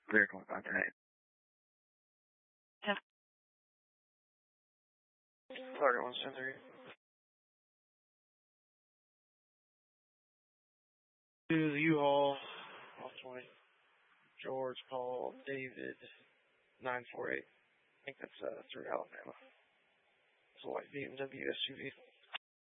Vehicle contact. Target 173. To the U-Haul, off 20. George, Paul, David, 948. I think that's through Alabama. It's a white BMW SUV.